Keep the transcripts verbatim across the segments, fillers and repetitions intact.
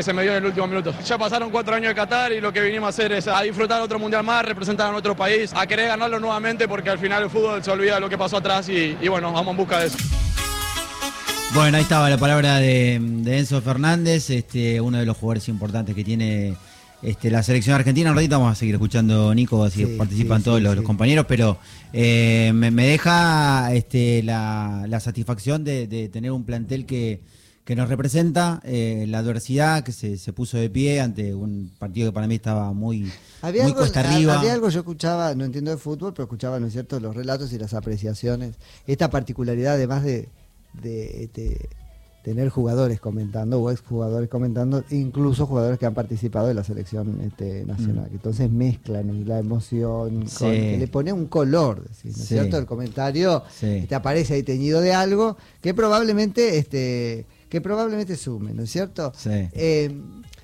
Se me dio en el último minuto. Ya pasaron cuatro años de Qatar y lo que vinimos a hacer es a disfrutar otro mundial más, representar a nuestro país, a querer ganarlo nuevamente porque al final el fútbol se olvida de lo que pasó atrás y, y bueno, vamos en busca de eso. Bueno, ahí estaba la palabra de, de Enzo Fernández, este, uno de los jugadores importantes que tiene este, la selección argentina. Un ratito vamos a seguir escuchando, Nico, así sí, participan sí, todos sí, los, sí. los compañeros, pero eh, me, me deja este, la, la satisfacción de, de tener un plantel que que nos representa, eh, la adversidad que se, se puso de pie ante un partido que para mí estaba muy, había muy algo, cuesta arriba. Había algo, yo escuchaba, no entiendo de fútbol, pero escuchaba, ¿no es cierto?, los relatos y las apreciaciones. Esta particularidad, además de, de, de tener jugadores comentando, o exjugadores comentando, incluso jugadores que han participado de la selección este, nacional. Mm. Entonces mezclan la emoción, sí. con, que le pone un color, ¿no es sí. cierto? El comentario sí. te aparece ahí teñido de algo que probablemente... este que probablemente sume, ¿no es cierto? Sí. Eh,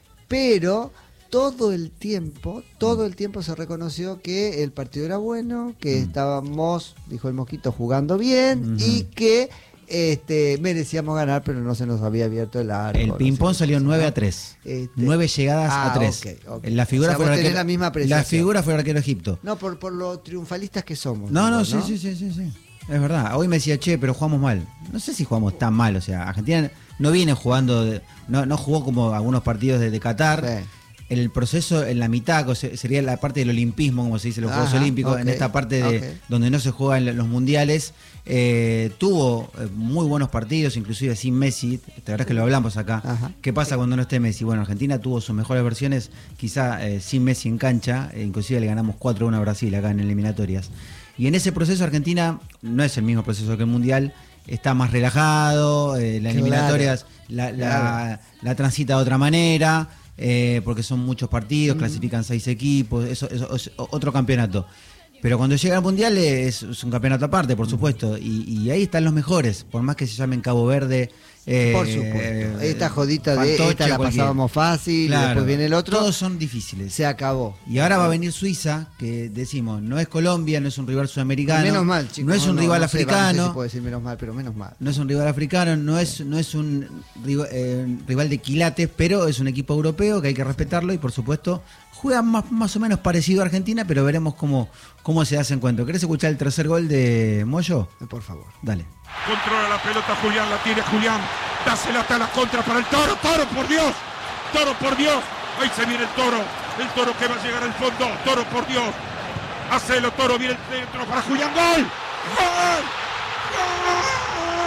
pero todo el tiempo, todo el tiempo se reconoció que el partido era bueno, que mm. estábamos, dijo el Mosquito, jugando bien, mm-hmm. y que este, merecíamos ganar, pero no se nos había abierto el arco. El ping-pong no sé, salió nueve ¿no? a tres. Este, nueve llegadas ah, a tres. Okay, okay. La figura o sea, fue el arquero, la misma la figura fue el arquero Egipto. No, por, por lo triunfalistas que somos. No, no, ¿no? sí, sí, sí, sí, sí. Es verdad. Hoy me decía, che, pero jugamos mal. No sé si jugamos tan mal. O sea, Argentina no viene jugando, de, no, no jugó como algunos partidos de, de Qatar. Sí. El proceso en la mitad sería la parte del olimpismo, como se dice, los Ajá, Juegos Olímpicos, okay, en esta parte de okay. donde no se juegan los mundiales. Eh, tuvo muy buenos partidos, inclusive sin Messi. La verdad es que lo hablamos acá. Ajá. ¿Qué pasa cuando no esté Messi? Bueno, Argentina tuvo sus mejores versiones, quizá eh, sin Messi en cancha. Eh, inclusive le ganamos cuatro a uno a Brasil acá en eliminatorias. Y en ese proceso Argentina no es el mismo proceso que el Mundial, está más relajado, eh, las eliminatorias la, la, claro. la transita de otra manera, eh, porque son muchos partidos, mm. clasifican seis equipos, eso, eso es otro campeonato. Pero cuando llega al Mundial es, es un campeonato aparte, por supuesto, y, y ahí están los mejores, por más que se llamen Cabo Verde. Eh, por supuesto. Esta jodita de Fantoche, esta la cualquier. pasábamos fácil, claro, después viene el otro. Todos son difíciles. Se acabó. Y ahora va a venir Suiza, que decimos, no es Colombia, no es un rival sudamericano. Menos mal, chicos. No es un no, rival no africano. Sé, no sé si puedo decir menos mal, pero menos mal. No es un rival africano, no es, no es un rival, eh, rival de quilates, pero es un equipo europeo que hay que respetarlo y por supuesto juega más, más o menos parecido a Argentina, pero veremos cómo, cómo se hace encuentro. ¿Querés escuchar el tercer gol de Moyo? Por favor. Dale. Controla la pelota Julián, la tiene Julián. Dásela hasta la contra para el Toro. Toro, por Dios. Toro, por Dios. Ahí se viene el Toro. El Toro que va a llegar al fondo. Toro, por Dios. Hacelo, Toro. Viene el centro para Julián. ¡Gol! ¡Gol! ¡Gol!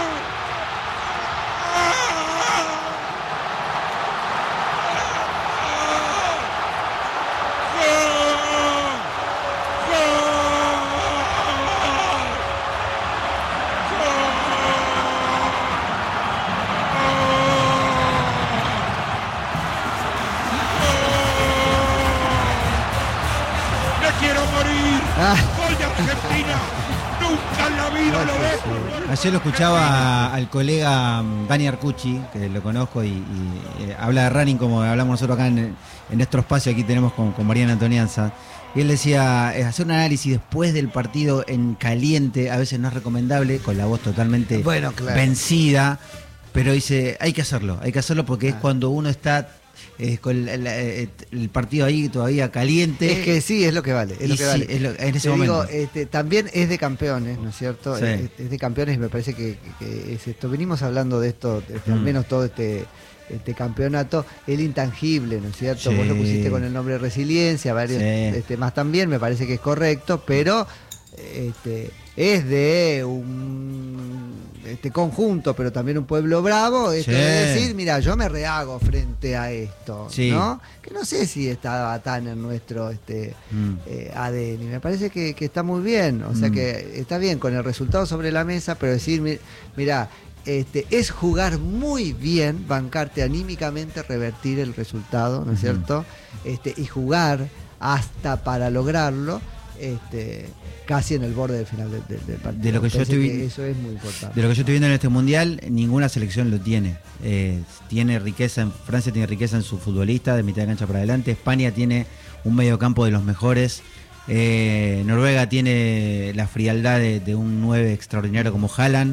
¡Gol de Argentina! ¡Nunca en la vida lo dejo! Ayer lo escuchaba al colega Dani Arcucci, que lo conozco, y, y eh, habla de running como hablamos nosotros acá en, en nuestro espacio, aquí tenemos con, con Mariana Antonianza. Y él decía, eh, hacer un análisis después del partido en caliente a veces no es recomendable, con la voz totalmente bueno, claro. vencida, pero dice, hay que hacerlo, hay que hacerlo porque ah. es cuando uno está... Eh, con el, el, el partido ahí todavía caliente. Es que sí, es lo que vale. Es lo que sí, vale. Es lo, en ese Te momento. Digo, este, también es de campeones, ¿no es cierto? Sí. Es, es de campeones y me parece que, que es esto. Venimos hablando de esto, este, mm. al menos todo este, este campeonato, el intangible, ¿no es cierto? Sí. Vos lo pusiste con el nombre de Resiliencia, varios sí. este, más también, me parece que es correcto, pero este, es de un este conjunto, pero también un pueblo bravo, esto sí. de decir, mira, yo me rehago frente a esto, sí. ¿no? Que no sé si estaba tan en nuestro este mm. eh, A D N, me parece que, que está muy bien, o sea mm. que está bien con el resultado sobre la mesa, pero decir, mira, este, es jugar muy bien, bancarte anímicamente, revertir el resultado, ¿no es mm. cierto? Este, y jugar hasta para lograrlo, este casi en el borde del final del, del partido. De lo que yo estoy viendo, eso es muy importante. De lo que yo estoy viendo en este mundial, ninguna selección lo tiene. Eh, tiene riqueza, en Francia tiene riqueza en su futbolista, de mitad de cancha para adelante. España tiene un mediocampo de los mejores. Eh, Noruega tiene la frialdad de, de un nueve extraordinario como Haaland.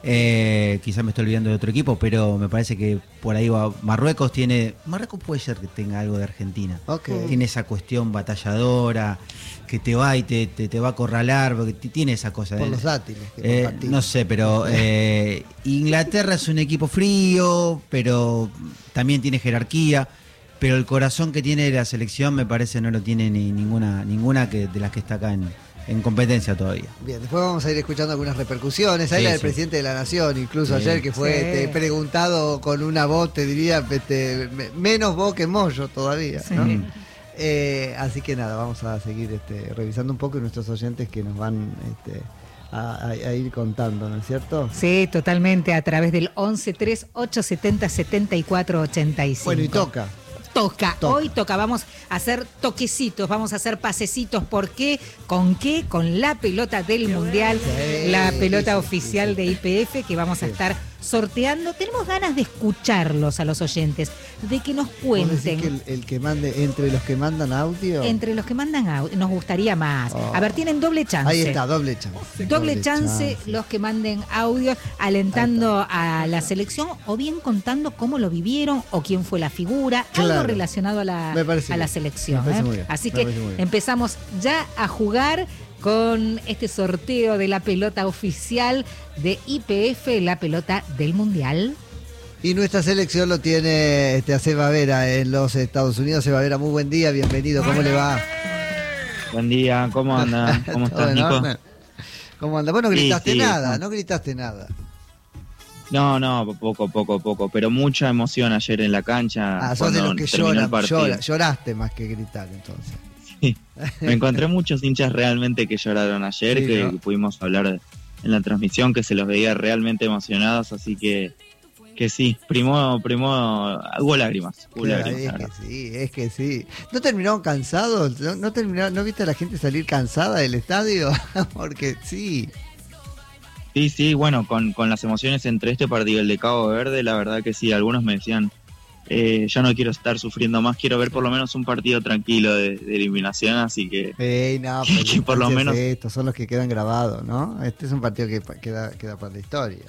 Eh, quizás me estoy olvidando de otro equipo, pero me parece que por ahí va. Marruecos tiene. Marruecos puede ser que tenga algo de Argentina. Okay. Tiene esa cuestión batalladora, que te va y te, te, te va a acorralar, porque tiene esa cosa. Por de, los dátiles. Eh, no sé, pero eh, Inglaterra es un equipo frío, pero también tiene jerarquía. Pero el corazón que tiene la selección me parece no lo tiene ni ninguna ninguna que de las que está acá en. en competencia todavía. Bien, después vamos a ir escuchando algunas repercusiones. Ahí sí, la del sí. presidente de la Nación, incluso sí. ayer, que fue Sí. este, preguntado con una voz, te diría, este, menos voz que Moyo todavía, Sí. ¿no? Mm. Eh, así que nada, vamos a seguir este, revisando un poco y nuestros oyentes que nos van este, a, a, a ir contando, ¿no es cierto? Sí, totalmente, a través del once tres ocho setenta setenta y cuatro ochenta y cinco. Bueno, y toca. Toca, Toca. hoy toca, vamos a hacer toquecitos, vamos a hacer pasecitos. ¿Por qué? ¿Con qué? Con la pelota del Mundial, Sí, la pelota sí, oficial sí, sí. de I P F que vamos a Sí. estar sorteando. Tenemos ganas de escucharlos a los oyentes, de que nos ¿Vos decís cuenten. que el, el que mande, entre los que mandan audio? Entre los que mandan audio, nos gustaría más. Oh. A ver, tienen doble chance. Ahí está, doble chance. Doble chance los que manden audios alentando a la selección o bien contando cómo lo vivieron o quién fue la figura, Claro. algo relacionado a la, Me parece a la bien. selección. Me parece ¿eh? muy bien. Así Me que parece muy bien. empezamos ya a jugar con este sorteo de la pelota oficial de I P F, la pelota del Mundial. Y nuestra selección lo tiene este, a Seba Vera en los Estados Unidos. Seba Vera, muy buen día, bienvenido, ¿cómo le va? Buen día, ¿cómo anda? ¿Cómo ¿Todo estás, en Nico? orden? ¿Cómo anda? Vos no Sí, gritaste sí, nada, no. no gritaste nada. No, no, poco, poco, poco, pero mucha emoción ayer en la cancha. Ah, sos de cuando los que terminó el lloran, partido. llora- lloraste más que gritar entonces. Sí. Me encontré muchos hinchas realmente que lloraron ayer, Sí, que, ¿no? que pudimos hablar en la transmisión, que se los veía realmente emocionados, así que que sí, primó, primó, hubo lágrimas, hubo Claro, lágrimas, la es que verdad. sí, es que sí. ¿No terminaron cansados? ¿No, no, terminaron, ¿no viste a la gente salir cansada del estadio? Porque sí. Sí, sí, bueno, con, con las emociones entre este partido y el de Cabo Verde, la verdad que sí, algunos me decían, eh, yo no quiero estar sufriendo más, quiero ver por lo menos un partido tranquilo de, de eliminación, así que Ey, no, Que- pero que por lo entonces menos- estos son los que quedan grabados, ¿no? Este es un partido que pa- queda, queda para la historia.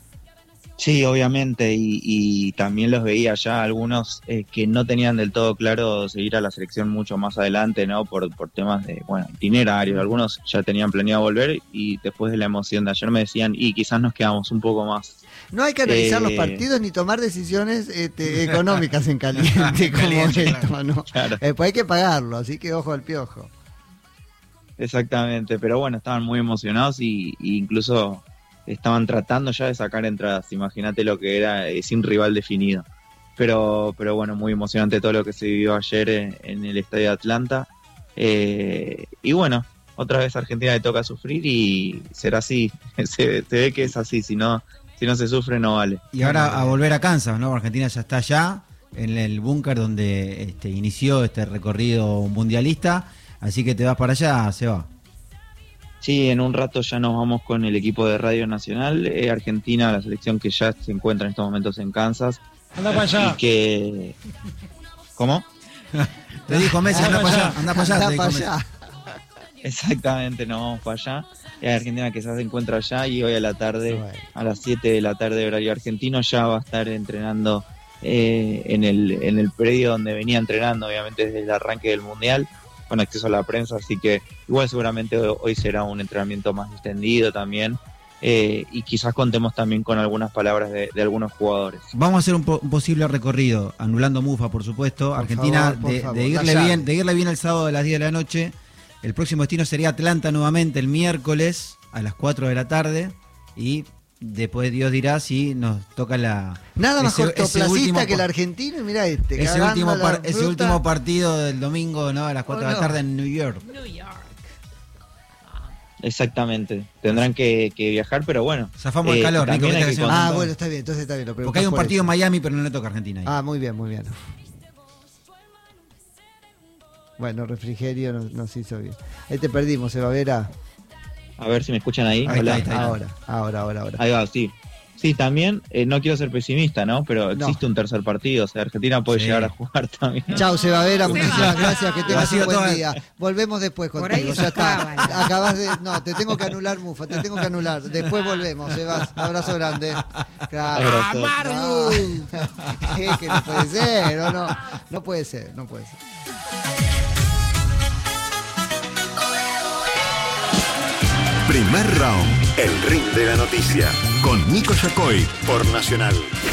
sí, obviamente, y, y también los veía ya algunos eh, que no tenían del todo claro seguir a la selección mucho más adelante, ¿no? Por, por temas de, bueno, itinerarios, algunos ya tenían planeado volver y después de la emoción de ayer me decían, y quizás nos quedamos un poco más. No hay que analizar Eh, los partidos ni tomar decisiones este, económicas en caliente como Caliente, esto, ¿no? Claro. Después hay que pagarlo, así que ojo al piojo. Exactamente, pero bueno, estaban muy emocionados y, y incluso estaban tratando ya de sacar entradas, imagínate lo que era eh, sin rival definido. Pero, pero bueno, muy emocionante todo lo que se vivió ayer en, en el Estadio de Atlanta. Eh, y bueno, otra vez Argentina le toca sufrir y será así, se, se ve que es así, si no, si no se sufre no vale. Y ahora a volver a Kansas, ¿no? Argentina ya está allá, en el búnker donde este, inició este recorrido mundialista. Así que te vas para allá, Seba. Sí, en un rato ya nos vamos con el equipo de Radio Nacional, eh, Argentina, la selección que ya se encuentra en estos momentos en Kansas. Anda para allá. Y que... ¿Cómo? Te dijo Messi, anda para allá, anda para allá. Anda te dijo para Messi. allá. Exactamente, nos vamos para allá. Eh, Argentina que ya se encuentra allá y hoy a la tarde, Bueno. a las siete de la tarde horario argentino, ya va a estar entrenando eh, en, el, en el predio donde venía entrenando, obviamente desde el arranque del Mundial, con acceso a la prensa, así que igual seguramente hoy, hoy será un entrenamiento más extendido también. Eh, y quizás contemos también con algunas palabras de, de algunos jugadores. Vamos a hacer un, po- un posible recorrido, anulando Mufa, por supuesto. Por Argentina, favor, por de, favor, de irle la llave. bien, de irle bien el sábado a las diez de la noche. El próximo destino sería Atlanta nuevamente el miércoles a las cuatro de la tarde. Y después Dios dirá si nos toca la... Nada más ese- ese cortoplacista último que el pa- argentino, y mira este. Ese cagando último, la par- ese fruta. último partido del domingo, ¿no? A las cuatro Oh, de la no. tarde en New York. Exactamente, tendrán que, que viajar, pero bueno. Zafamos el eh, calor, Nico, también ¿qué hay te que hace? Ah, Todo. bueno, está bien, entonces está bien. Lo Porque hay un preguntás por partido en eso. Miami, pero no le toca a Argentina ahí. Ah, muy bien, muy bien. Bueno, refrigerio nos, nos hizo bien. Ahí te perdimos, Eva Vera. A ver si me escuchan ahí. Ahí Hola. está, ahí está. Ahora, ahora, ahora, ahora. Ahí va, sí. Sí, también, eh, no quiero ser pesimista, ¿no? Pero existe no. un tercer partido, o sea, Argentina puede sí. llegar a jugar también. Chau, Sebavera, No, muchísimas Seba. gracias, que tengas un buen todo día. Volvemos después Por contigo, ahí ya está. jugaba. Acabas de... No, te tengo que anular, Mufa, te tengo que anular. Después volvemos, Sebas. Abrazo grande. Claro. Abrazo. No. Es que no puede ser, no, no. No puede ser, no puede ser. Primer round, el ring de la noticia, con Nico Yacoy por Nacional.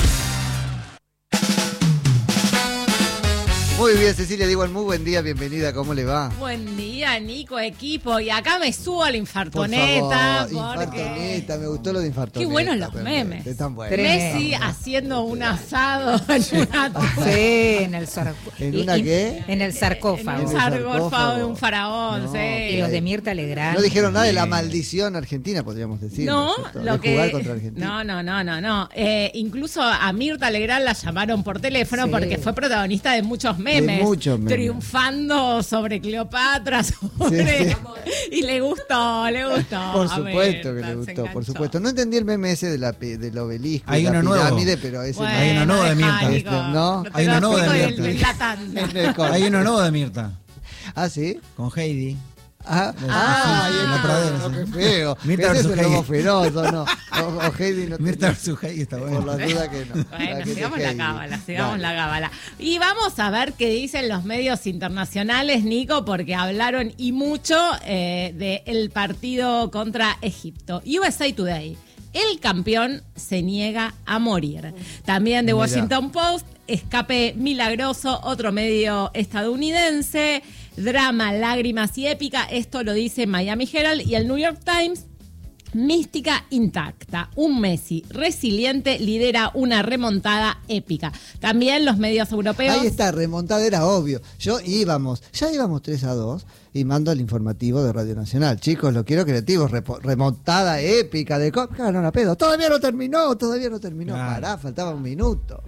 Muy bien, Cecilia Diwan, muy buen día, bienvenida, ¿cómo le va? Buen día, Nico, equipo. Y acá me subo a la Por infartoneta. favor, porque... infartoneta, me gustó lo de infartoneta. Qué buenos los también. memes. Están buenos. Messi haciendo un asado en una Sí, en el sarcófago. ¿En una qué? En el sarcófago. En un En el sarcófago sarcófago. de un faraón, No, sí. Y los de Mirta Legrand. No dijeron nada de la maldición argentina, podríamos decir. No, ¿no es cierto? lo de que jugar contra Argentina. no, no, no, no, no. Eh, incluso a Mirta Legrand la llamaron por teléfono Sí. porque fue protagonista de muchos memes, De muchos memes. triunfando sobre Cleopatra, sobre Sí, y le gustó, le gustó. Por a supuesto Mirta, que le se gustó, por enganchó. supuesto. No entendí el meme ese de la, pi- del obelisco, Hay y la uno nuevo. pirámide, pero ese Bueno, Hay uno nuevo de dejá, Mirta. Nico, Este, ¿no? te Hay lo uno nuevo de explico Mirta. en- en la tanda. no. En el corte. Hay uno nuevo de Mirta, Ah, ¿sí? con Heidi. Ah, De- ah, sí, y la el- pradera, no, sí. qué feo. Mirta Ese versus es el lobo Heidi. feroz, ¿o no? O, o Heidi no Mirta versus Heidi está Por bueno. la duda que no. Bueno, Ah, que sigamos es la Heidi. cábala, sigamos Dale. la cábala. Y vamos a ver qué dicen los medios internacionales, Nico, porque hablaron y mucho eh, del partido contra Egipto. U S A Today, el campeón se niega a morir. También de Mirá. Washington Post, escape milagroso, otro medio estadounidense, drama, lágrimas y épica, esto lo dice Miami Herald y el New York Times. Mística intacta. Un Messi resiliente lidera una remontada épica. También los medios europeos. Ahí está, remontada era obvio. Yo íbamos, ya íbamos tres a dos y mando el informativo de Radio Nacional. Chicos, lo quiero creativos, repo- remontada épica de Copa. Claro, no, pedo. Todavía no terminó, todavía no terminó. Claro. Pará, faltaba un minuto.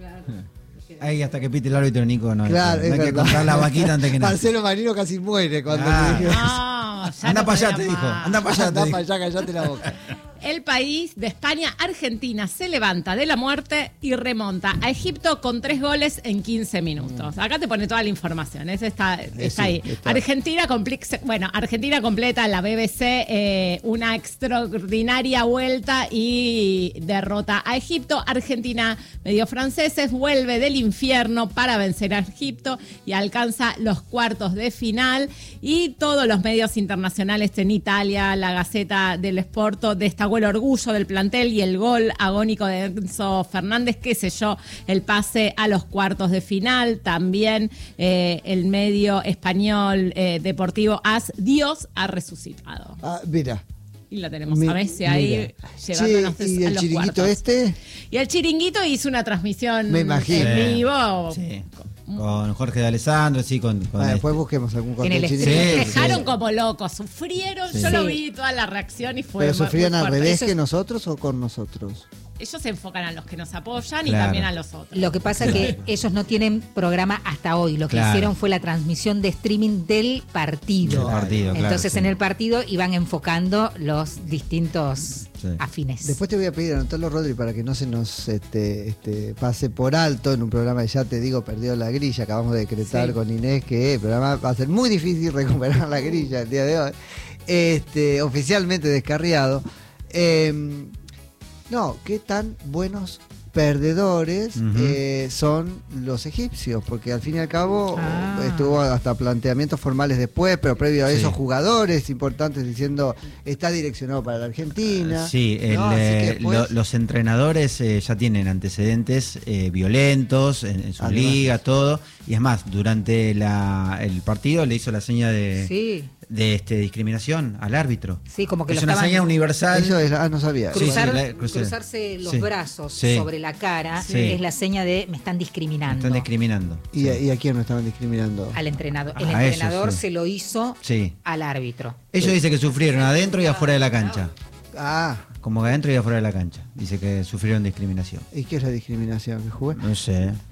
Ahí hasta que pite el árbitro, Nico, no, Claro, no es hay que verdad. contar la vaquita antes que nada. Marcelo Marino casi muere cuando Ah. le dije. No, ya Anda no para allá, podía te dijo. más. Anda para allá, te Anda dijo. para allá, callate la boca. El país de España, Argentina, se levanta de la muerte y remonta a Egipto con tres goles en quince minutos. Acá te pone toda la información, esa está, está sí, ahí. está. Argentina, complex- bueno, Argentina completa la B B C eh, una extraordinaria vuelta y derrota a Egipto. Argentina, medio franceses, vuelve del infierno para vencer a Egipto y alcanza los cuartos de final. Y todos los medios internacionales en Italia, la Gaceta del Sporto, destacó el orgullo del plantel y el gol agónico de Enzo Fernández que selló el pase a los cuartos de final. También eh, el medio español eh, deportivo AS, Dios ha resucitado. Ah, mira. Y la tenemos Mi- a Messi ahí mira. llevándonos Che, ¿y a el los chiringuito cuartos. este? Y el chiringuito hizo una transmisión Me imagino. en Sí. vivo. Sí. Con Jorge de Alessandro, sí, con, con Ah, este. después busquemos algún corte En el de estreno. chiringuito. Sí, Dejaron sí. como locos, sufrieron, Sí. yo lo Sí. vi toda la reacción y fue ¿Pero muy- sufrían muy al fuerte. revés Eso que es- nosotros o con nosotros? Ellos se enfocan a los que nos apoyan y Claro. también a los otros. Lo que pasa es que ellos no tienen programa hasta hoy. Lo que Claro. hicieron fue la transmisión de streaming del partido. Del partido, claro, Entonces sí. en el partido iban enfocando los distintos Sí. afines. Después te voy a pedir anotarlo, Rodri, para que no se nos este, este, pase por alto en un programa que ya te digo perdió la grilla. Acabamos de decretar Sí. con Inés que el programa va a ser muy difícil recuperar la grilla el día de hoy. Este, oficialmente descarriado. Eh, no, qué tan buenos perdedores Ujú. eh, son los egipcios, porque al fin y al cabo Ah. estuvo hasta planteamientos formales después, pero previo a Sí. esos jugadores importantes diciendo está direccionado para la Argentina. Sí, el, ¿no? Así que eh, después- lo- los entrenadores eh, ya tienen antecedentes eh, violentos en, en sus Además. ligas, todo. Y es más, durante la, el partido le hizo la seña de, Sí, de este, discriminación al árbitro. sí, como que Es lo una estaban seña universal. Eso es, ah, no sabía. Sí, cruzar- sí, la- crucé. cruzarse los Sí. brazos Sí. sobre la cara Sí. es la seña de me están Me discriminando. están discriminando. ¿Y, Sí. a- ¿Y a quién no estaban discriminando? Al entrenador. El A ellos, entrenador sí. se lo hizo Sí. al árbitro. Ellos dicen que sufrieron adentro y afuera de la cancha. Ah, Como que adentro y afuera de la cancha. Dice que sufrieron discriminación. ¿y qué es la discriminación? ¿Que jugué? No sé.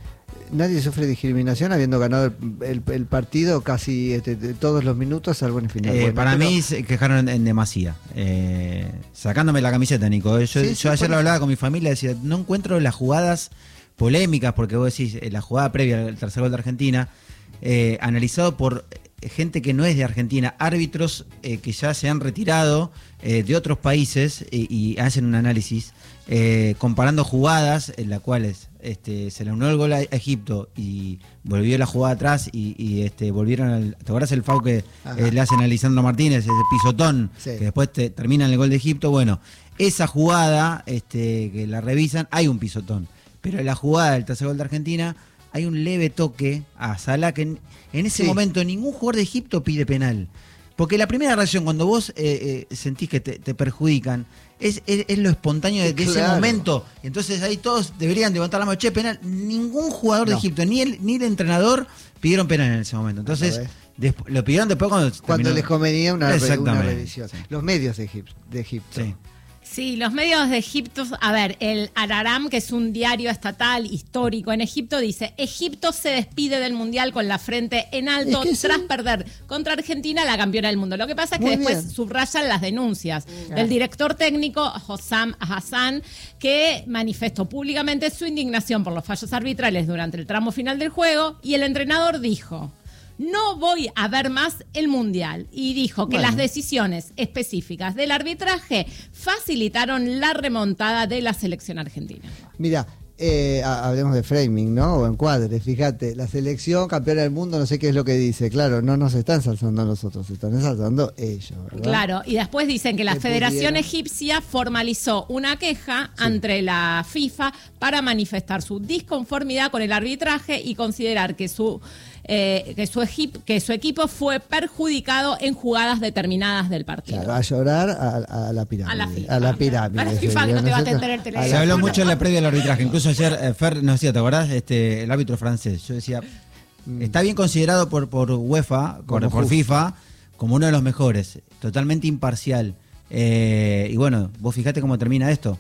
nadie sufre discriminación habiendo ganado el, el, el partido casi este, de todos los minutos, salvo en el final. Eh, bueno, para pero... mí se quejaron en demasía. Eh, sacándome la camiseta, Nico. Yo, Sí, yo sí, ayer lo por hablaba con mi familia, decía, no encuentro las jugadas polémicas, porque vos decís, eh, la jugada previa al tercer gol de Argentina, eh, analizado por gente que no es de Argentina, árbitros eh, que ya se han retirado eh, de otros países y, y hacen un análisis eh, comparando jugadas en las cuales este, se le anuló el gol a Egipto y volvió la jugada atrás y, y este, volvieron al... ¿Te acuerdas el foul que eh, le hacen a Lisandro Martínez, ese pisotón, sí, que después te, termina en el gol de Egipto? Bueno, esa jugada este, que la revisan, hay un pisotón, pero en la jugada del tercer gol de Argentina hay un leve toque a Salah que en, en ese sí. momento ningún jugador de Egipto pide penal. Porque la primera reacción cuando vos eh, eh, sentís que te, te perjudican es, es, es lo espontáneo de, de claro. ese momento. Entonces ahí todos deberían levantar la mano, che, penal. Ningún jugador no. de Egipto, ni el, ni el entrenador pidieron penal en ese momento. Entonces después, lo pidieron después cuando Cuando terminó. les convenía una, una revisión. Sí. Los medios de Egipto. De Egipto. Sí. Sí, los medios de Egipto, a ver, el Araram, que es un diario estatal histórico en Egipto, dice, Egipto se despide del Mundial con la frente en alto es que tras sí. perder contra Argentina, la campeona del mundo. Lo que pasa es que Muy después bien. subrayan las denuncias ah. del director técnico Hossam Hassan, que manifestó públicamente su indignación por los fallos arbitrales durante el tramo final del juego, y el entrenador dijo... No voy a ver más el Mundial. Y dijo que bueno. las decisiones específicas del arbitraje facilitaron la remontada de la selección argentina. Mira, eh, hablemos de framing, ¿no? O encuadre. Fíjate, la selección campeona del mundo, no sé qué es lo que dice. Claro, no nos están ensalzando nosotros, se están ensalzando ellos, ¿verdad? Claro, y después dicen que la Federación pudieron? Egipcia formalizó una queja sí. ante la FIFA para manifestar su disconformidad con el arbitraje y considerar que su... Eh, que, su equipo, que su equipo fue perjudicado en jugadas determinadas del partido. Claro, a llorar a, a la pirámide. A la FIFA. A la pirámide. A la FIFA que no te va a atender el teléfono. Se habló mucho en la previa del arbitraje. Incluso ayer, eh, Fer, no sé, ¿te acordás? Este, el árbitro francés. Yo decía, mm. está bien considerado por, por UEFA, por, por FIFA, como uno de los mejores. Totalmente imparcial. Eh, y bueno, vos fijate cómo termina esto.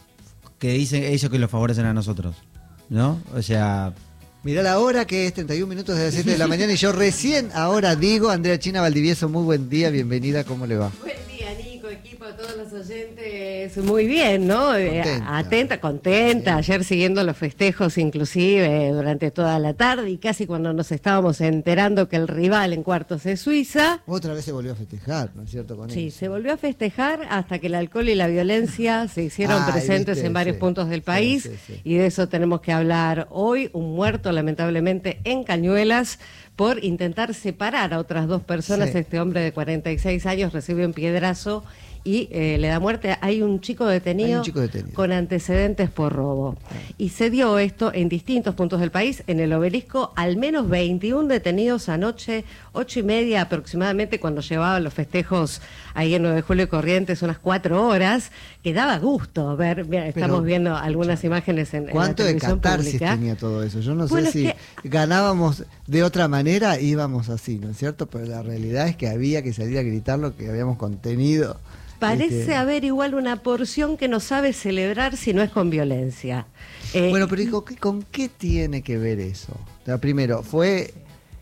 Que dicen ellos que los favorecen a nosotros. ¿No? O sea... Mirá la hora que es treinta y un minutos de las siete de la mañana y yo recién ahora digo, Andrea China Valdivieso, muy buen día, bienvenida, ¿cómo le va? Buen día, Nico, equipo, a todos los oyentes, muy bien, ¿no? Contenta. Atenta, contenta, sí. Ayer siguiendo los festejos inclusive durante toda la tarde y casi cuando nos estábamos enterando que el rival en cuartos es Suiza. Otra vez se volvió a festejar, ¿no es cierto? Con sí, eso. se volvió a festejar hasta que el alcohol y la violencia se hicieron ah, presentes viste, en varios sí. puntos del país sí, sí, sí. y de eso tenemos que hablar hoy. Un muerto lamentablemente en Cañuelas por intentar separar a otras dos personas. Sí. Este hombre de cuarenta y seis años recibe un piedrazo y eh, le da muerte. Hay un chico detenido, un chico detenido con antecedentes por robo. Y se dio esto en distintos puntos del país. En el Obelisco, al menos veintiún detenidos anoche, ocho y media aproximadamente, cuando llevaban los festejos ahí en nueve de julio y Corrientes, unas cuatro horas, que daba gusto ver. Mira, estamos Pero, viendo algunas imágenes en, en la televisión ¿cuánto de catarsis pública tenía todo eso? Yo no bueno, sé si que... ganábamos de otra manera, íbamos así, ¿no es cierto? Pero la realidad es que había que salir a gritar lo que habíamos contenido. Parece este... haber igual una porción que no sabe celebrar si no es con violencia. Eh, bueno, pero dijo, ¿con qué tiene que ver eso? O sea, primero, ¿fue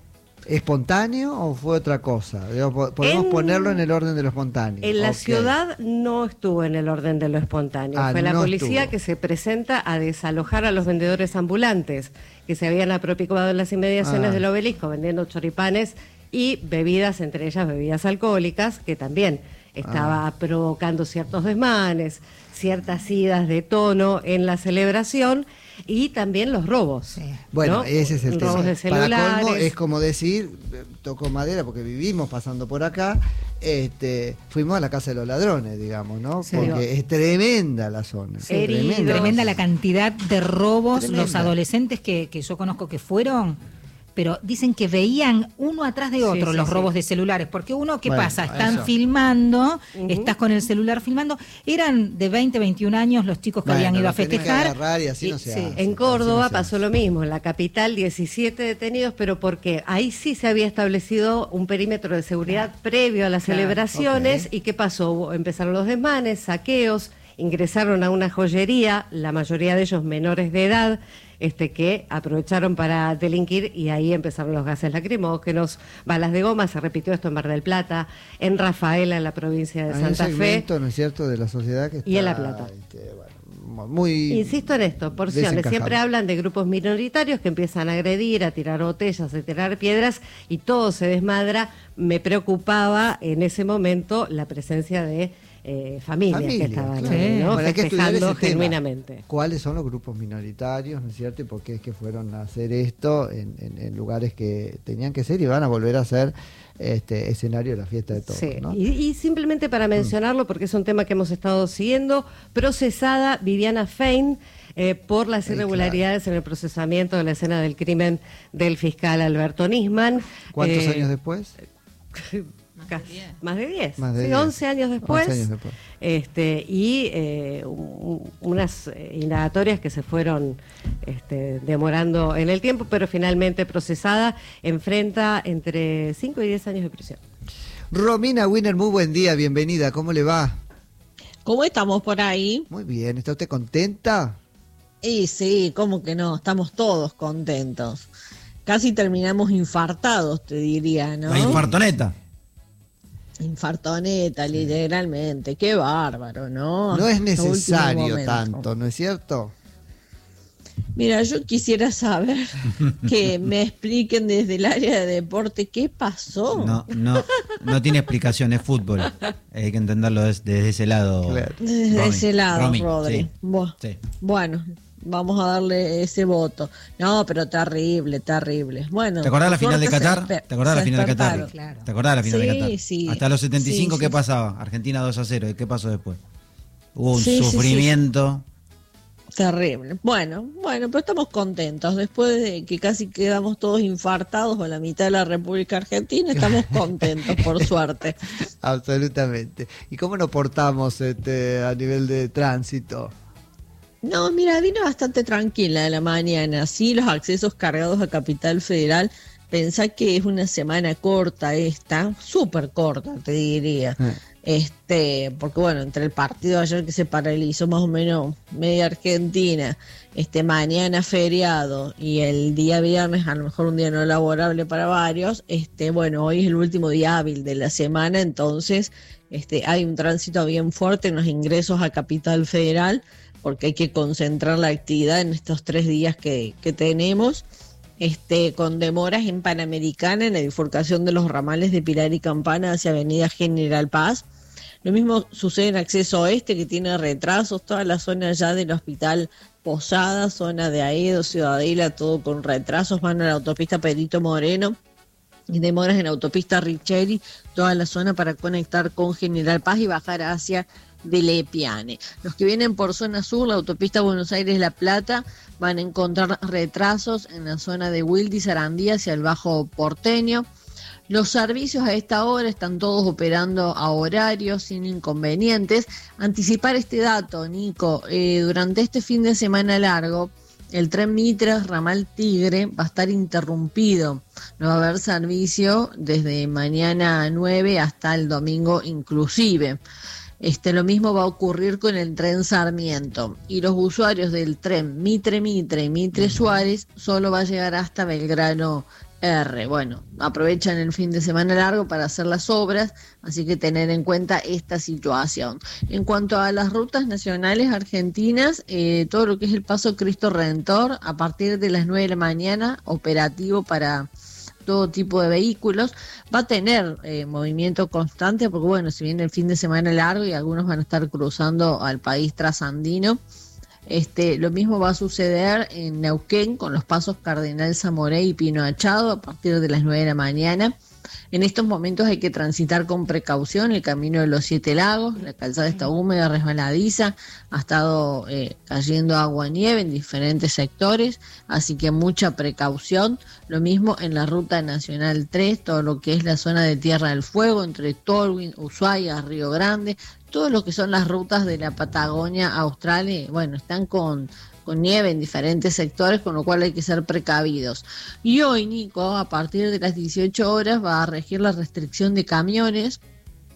espontáneo o fue otra cosa? Podemos en, ponerlo en el orden de lo espontáneo. En la okay. ciudad no estuvo en el orden de lo espontáneo. Ah, fue la no policía estuvo. que se presenta a desalojar a los vendedores ambulantes que se habían apropiado en las inmediaciones ah. del Obelisco vendiendo choripanes y bebidas, entre ellas bebidas alcohólicas, que también estaba ah. provocando ciertos desmanes, ciertas idas de tono en la celebración y también los robos. Sí. Bueno, ¿no? ese es el robos tema. De celulares. Para colmo, es como decir, tocó madera porque vivimos pasando por acá, este, fuimos a la casa de los ladrones, digamos, ¿no? Sí, porque digo. Es tremenda la zona. Sí, tremenda. tremenda la cantidad de robos, tremenda. Los adolescentes que, que yo conozco que fueron... pero dicen que veían uno atrás de otro sí, sí, los robos sí. de celulares, porque uno, ¿qué bueno, pasa? Están eso. filmando, uh-huh. estás con el celular filmando, eran de veinte, veintiún años los chicos que bueno, habían ido a festejar. Y así y, no se sí. hace, en Córdoba no pasó lo mismo, en la capital diecisiete detenidos, pero porque ahí sí se había establecido un perímetro de seguridad claro. previo a las claro. celebraciones, okay. y ¿qué pasó? Empezaron los desmanes, saqueos, ingresaron a una joyería, la mayoría de ellos menores de edad, este, que aprovecharon para delinquir y ahí empezaron los gases lacrimógenos, balas de goma. Se repitió esto en Mar del Plata, en Rafaela, en la provincia de Hay Santa un segmento, Fe, ¿no es cierto?, de la sociedad que está, y en La Plata. Este, bueno, muy Insisto en esto, porciones. Siempre hablan de grupos minoritarios que empiezan a agredir, a tirar botellas, a tirar piedras y todo se desmadra. Me preocupaba en ese momento la presencia de eh, familias Familia, que estaban claro. ahí, ¿no? Bueno, hay que festejando genuinamente. ¿Cuáles son los grupos minoritarios, no es cierto? Y por qué es que fueron a hacer esto en, en, en lugares que tenían que ser y van a volver a ser este escenario de la fiesta de todos, sí. ¿no? Y, y simplemente para mencionarlo, porque es un tema que hemos estado siguiendo, procesada Viviana Fein eh, por las irregularidades sí, claro. en el procesamiento de la escena del crimen del fiscal Alberto Nisman. ¿Cuántos eh, años después? Casi, más de diez, más de sí, diez. once años después, once años después. Este, y eh, un, unas indagatorias que se fueron este, demorando en el tiempo, pero finalmente procesada, enfrenta entre cinco y diez años de prisión. Romina Wiener, muy buen día, bienvenida, ¿cómo le va? ¿Cómo estamos por ahí? Muy bien, ¿está usted contenta? Y sí, ¿cómo que no? Estamos todos contentos. Casi terminamos infartados, te diría, ¿no? La infartoneta. Infartoneta, literalmente. Qué bárbaro, ¿no? No es necesario tanto, ¿no es cierto? Mira, yo quisiera saber que me expliquen desde el área de deporte qué pasó. No, no, no tiene explicación, es fútbol. Hay que entenderlo desde, desde ese lado. Claro. Desde Romy, ese lado, Romy, Rodri. Sí, Bu- sí. Bueno, vamos a darle ese voto. No, pero terrible, terrible. Bueno, ¿te acordás la final de Qatar? Se, ¿Te acordás la final de Qatar? Claro. ¿Te acordás la final sí, de Qatar? Sí, Hasta los setenta y cinco, sí, ¿qué sí. pasaba? Argentina dos a cero, ¿qué pasó después? Hubo un sí, sufrimiento. Sí, sí. Terrible. Bueno, bueno, pero estamos contentos. Después de que casi quedamos todos infartados o la mitad de la República Argentina, estamos contentos, por suerte. Absolutamente. ¿Y cómo nos portamos este, a nivel de tránsito? No, mira, vino bastante tranquila de la mañana. Sí, los accesos cargados a Capital Federal. Pensá que es una semana corta esta, súper corta, te diría. Eh. Este, porque bueno, entre el partido ayer que se paralizó más o menos media Argentina, este mañana feriado y el día viernes, a lo mejor un día no laborable para varios, este, bueno, hoy es el último día hábil de la semana, entonces este, hay un tránsito bien fuerte en los ingresos a Capital Federal, porque hay que concentrar la actividad en estos tres días que, que tenemos. Este, con demoras en Panamericana en la bifurcación de los ramales de Pilar y Campana hacia Avenida General Paz. Lo mismo sucede en acceso oeste, que tiene retrasos, toda la zona ya del Hospital Posada, zona de Aedo, Ciudadela, todo con retrasos, van a la autopista Perito Moreno y demoras en autopista Richeri, toda la zona para conectar con General Paz y bajar hacia de Lepiane. Los que vienen por zona sur, la autopista Buenos Aires-La Plata, van a encontrar retrasos en la zona de Wilde, Sarandí hacia el Bajo Porteño. Los servicios a esta hora están todos operando a horarios sin inconvenientes. Anticipar este dato, Nico, eh, durante este fin de semana largo, el tren Mitre Ramal Tigre va a estar interrumpido. No va a haber servicio desde mañana nueve hasta el domingo inclusive. Este, lo mismo va a ocurrir con el tren Sarmiento, y los usuarios del tren Mitre Mitre y Mitre Suárez solo va a llegar hasta Belgrano R. Bueno, aprovechan el fin de semana largo para hacer las obras, así que tener en cuenta esta situación. En cuanto a las rutas nacionales argentinas, eh, todo lo que es el Paso Cristo Redentor, a partir de las nueve de la mañana, operativo para todo tipo de vehículos, va a tener eh, movimiento constante, porque bueno, si viene el fin de semana largo y algunos van a estar cruzando al país trasandino, este, lo mismo va a suceder en Neuquén con los pasos Cardenal Zamoré y Pino Achado a partir de las nueve de la mañana. En estos momentos hay que transitar con precaución el camino de los Siete Lagos, la calzada está húmeda, resbaladiza, ha estado eh, cayendo agua nieve en diferentes sectores, así que mucha precaución. Lo mismo en la Ruta Nacional tres, todo lo que es la zona de Tierra del Fuego, entre Tolwyn, Ushuaia, Río Grande, todo lo que son las rutas de la Patagonia Austral, eh, bueno, están con... con nieve en diferentes sectores, con lo cual hay que ser precavidos. Y hoy, Nico, a partir de las dieciocho horas va a regir la restricción de camiones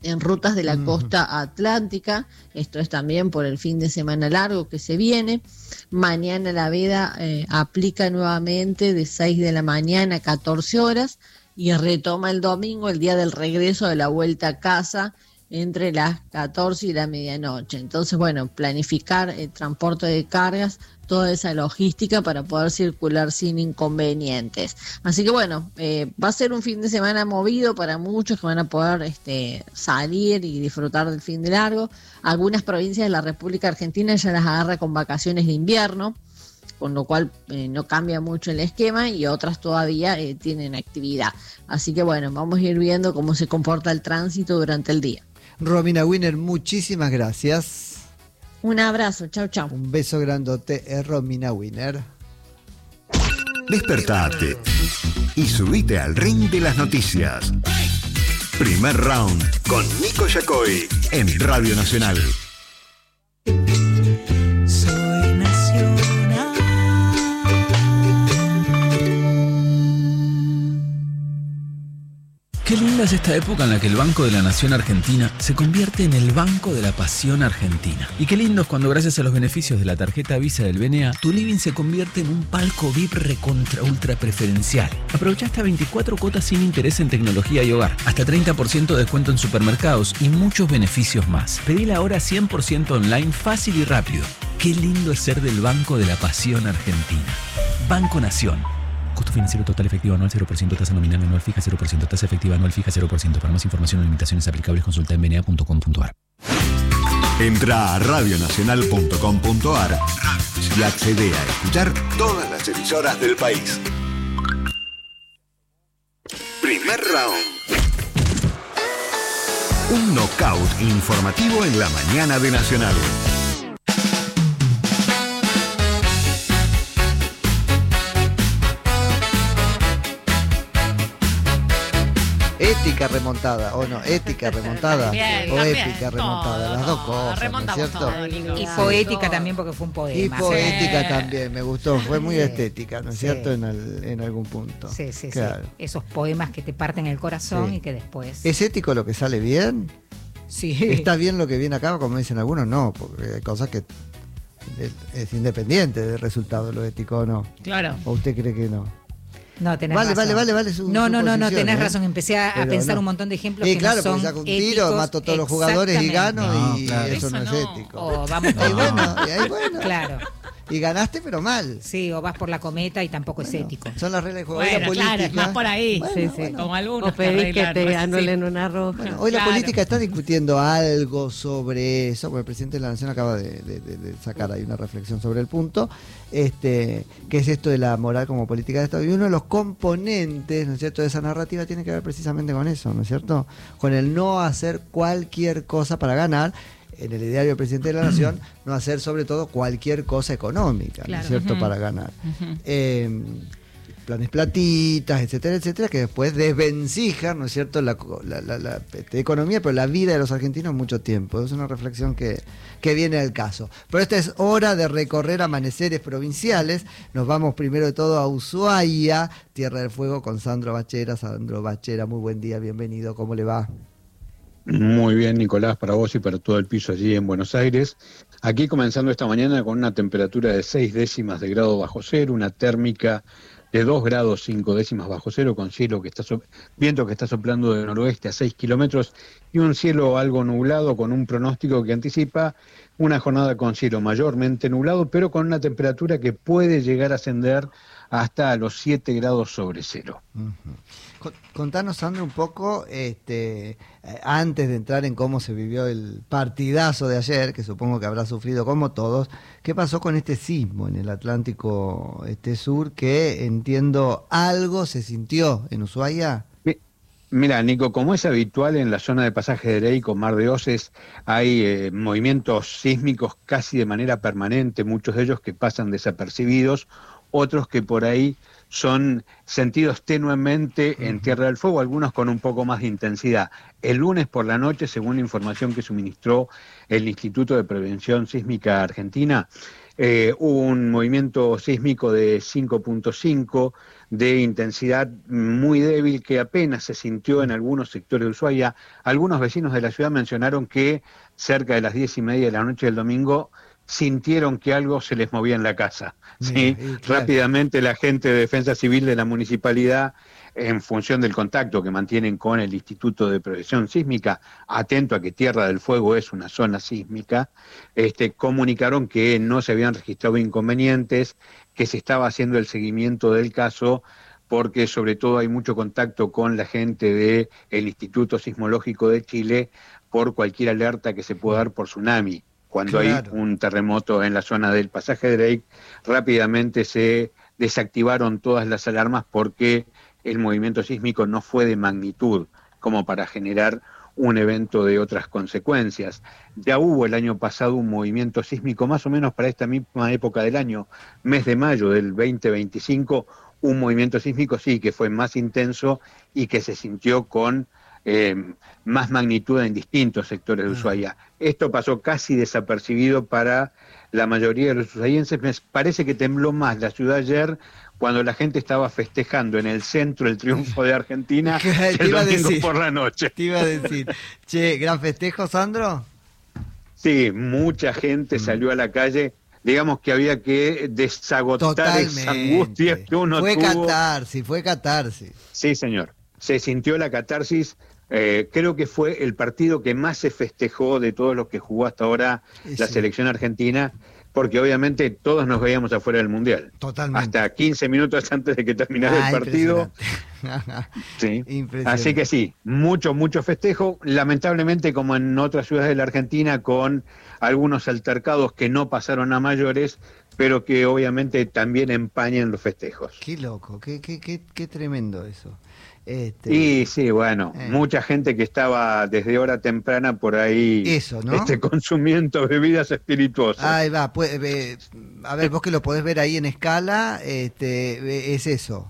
en rutas de la costa atlántica. Esto es también por el fin de semana largo que se viene. Mañana la veda eh, aplica nuevamente de seis de la mañana a catorce horas y retoma el domingo, el día del regreso de la vuelta a casa, entre las catorce y la medianoche. Entonces, bueno, planificar el transporte de cargas, toda esa logística para poder circular sin inconvenientes. Así que bueno, eh, va a ser un fin de semana movido para muchos que van a poder este, salir y disfrutar del fin de largo. Algunas provincias de la República Argentina ya las agarra con vacaciones de invierno, con lo cual eh, no cambia mucho el esquema, y otras todavía eh, tienen actividad. Así que bueno, vamos a ir viendo cómo se comporta el tránsito durante el día. Romina Winer, muchísimas gracias. Un abrazo, chau, chau. Un beso grandote, es Romina Winer. Despertate y subite al ring de las noticias. Primer round con Nico Yacoy en Radio Nacional. Soy nacional. Qué linda es esta época en la que el Banco de la Nación Argentina se convierte en el Banco de la Pasión Argentina. Y qué lindo es cuando, gracias a los beneficios de la tarjeta Visa del B N A, tu living se convierte en un palco V I P recontra ultra preferencial. Aprovecha hasta veinticuatro cuotas sin interés en tecnología y hogar, hasta treinta por ciento de descuento en supermercados y muchos beneficios más. Pedila ahora cien por ciento online, fácil y rápido. Qué lindo es ser del Banco de la Pasión Argentina. Banco Nación. Costo financiero total efectivo anual cero por ciento, tasa nominal anual fija cero por ciento, tasa efectiva anual fija cero por ciento. Para más información o limitaciones aplicables, consulta en b n a punto com punto a r. Entra a radio nacional punto com punto a r y accede a escuchar todas las emisoras del país. Primer round. Un knockout informativo en la mañana de Nacional. Ética remontada, o no, ética remontada, También, o también, épica todo, remontada, las dos cosas, ¿no es remontamos cierto? todo, y poética también, porque fue un poema. Y poética Sí. también, me gustó, fue muy Sí. estética, ¿no es Sí. cierto? En, al- en algún punto. Sí, sí, Claro. sí. Esos poemas que te parten el corazón Sí. y que después... ¿Es ético lo que sale bien? Sí. ¿Está bien lo que viene acá? Como dicen algunos, no, porque hay cosas que es, es independiente del resultado, lo ético o no. Claro. ¿O usted cree que no? No, tenés Vale, razón. vale, vale, vale su- No, su no, no, no, posición, tenés ¿eh? razón. Empecé a, a Pero pensar no. un montón de ejemplos Sí, que claro, no son porque saco un tiro, éticos. mato a todos los jugadores y gano, Exactamente. y No, claro. eso no es Eso no. ético. O vamos Y por... bueno, y ahí bueno. Claro. Y ganaste, pero mal. Sí, o vas por la cometa y tampoco es Bueno, ético. Son las reglas de juego. Bueno, Hoy la política, claro, es más por ahí. Bueno, sí, sí, bueno. como algunos O pedís que arreglan, te sí. anulen una roja. Bueno, hoy la Claro. política está discutiendo algo sobre eso, porque el presidente de la Nación acaba de, de- de- de sacar ahí una reflexión sobre el punto, este, que es esto de la moral como política de Estado. Y uno de los componentes, ¿no es cierto?, de esa narrativa tiene que ver precisamente con eso, ¿no es cierto? Con el no hacer cualquier cosa para ganar. En el ideario del presidente de la Nación, no hacer sobre todo cualquier cosa económica, ¿no Claro. es cierto?, Ujú. para ganar. Ujú. Eh, planes platitas, etcétera, etcétera, que después desvencijan, ¿no es cierto?, la, la- la- la, este, economía, pero la vida de los argentinos mucho tiempo. Es una reflexión que, que viene al caso. Pero esta es hora de recorrer amaneceres provinciales. Nos vamos primero de todo a Ushuaia, Tierra del Fuego, con Sandro Bachera. Sandro Bachera, muy buen día, bienvenido, ¿cómo le va? Muy bien, Nicolás, para vos y para todo el piso allí en Buenos Aires. Aquí comenzando esta mañana con una temperatura de seis décimas de grado bajo cero, una térmica de dos grados cinco décimas bajo cero, con cielo que está so- viento que está soplando de noroeste a seis kilómetros y un cielo algo nublado con un pronóstico que anticipa una jornada con cielo mayormente nublado, pero con una temperatura que puede llegar a ascender hasta los siete grados sobre cero. Con- Contanos, Sandro, un poco, este, eh, antes de entrar en cómo se vivió el partidazo de ayer, que supongo que habrá sufrido como todos, ¿qué pasó con este sismo en el Atlántico este sur que, entiendo, algo se sintió en Ushuaia? Mi- Mira, Nico, como es habitual en la zona de Pasaje de Rey con Mar de Oces, hay eh, movimientos sísmicos casi de manera permanente, muchos de ellos que pasan desapercibidos, otros que por ahí son sentidos tenuemente en Tierra del Fuego, algunos con un poco más de intensidad. El lunes por la noche, según la información que suministró el Instituto de Prevención Sísmica Argentina, Eh, hubo un movimiento sísmico de cinco punto cinco, de intensidad muy débil, que apenas se sintió en algunos sectores de Ushuaia. Algunos vecinos de la ciudad mencionaron que cerca de las diez y media de la noche del domingo sintieron que algo se les movía en la casa. ¿Sí? Claro. Rápidamente la gente de Defensa Civil de la municipalidad, en función del contacto que mantienen con el Instituto de Prevención Sísmica, atento a que Tierra del Fuego es una zona sísmica, este, comunicaron que no se habían registrado inconvenientes, que se estaba haciendo el seguimiento del caso, porque sobre todo hay mucho contacto con la gente del Instituto Sismológico de Chile por cualquier alerta que se pueda dar por tsunami. Cuando claro. hay un terremoto en la zona del pasaje Drake, rápidamente se desactivaron todas las alarmas porque el movimiento sísmico no fue de magnitud como para generar un evento de otras consecuencias. Ya hubo el año pasado un movimiento sísmico más o menos para esta misma época del año, mes de mayo del veinte veinticinco, un movimiento sísmico sí que fue más intenso y que se sintió con eh, más magnitud en distintos sectores de Ushuaia. Esto pasó casi desapercibido para la mayoría de los ushuaienses. Me parece que tembló más la ciudad ayer, cuando la gente estaba festejando en el centro el triunfo de Argentina el domingo decir, por la noche. Te iba a decir, che, ¿gran festejo, Sandro? Sí, mucha gente salió a la calle. Digamos que había que desagotar Totalmente. esa angustia que uno fue tuvo. Fue catarsis, fue catarsis. Sí, señor. Se sintió la catarsis. Eh, creo que fue el partido que más se festejó de todos los que jugó hasta ahora sí. la selección argentina, porque obviamente todos nos veíamos afuera del Mundial. Totalmente. Hasta quince minutos antes de que terminara ah, el partido. Sí. Así que sí, mucho, mucho festejo. Lamentablemente, como en otras ciudades de la Argentina, con algunos altercados que no pasaron a mayores, pero que obviamente también empañan los festejos. Qué loco, qué, qué, qué, qué tremendo eso. Este, y sí, bueno, eh. mucha gente que estaba desde hora temprana por ahí Eso, ¿no? este, consumiendo bebidas espirituosas. Ahí va, pues, eh, a ver, vos que lo podés ver ahí en escala, este, es eso.